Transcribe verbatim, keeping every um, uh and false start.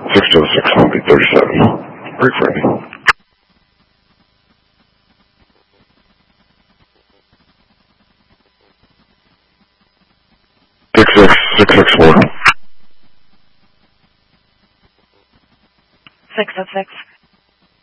six to the six, one B thirty-seven. Break ready. Six six six six four. Six oh six.